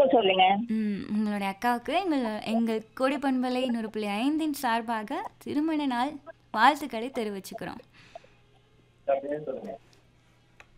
சொல்லுங்க. உங்களுடைய அக்காவுக்கு எங்கள் கோடை பண்பலை 100.5 சார்பாக திருமண நாள் வாழ்த்துக்களை தெரிவிச்சுக்கிறோம்.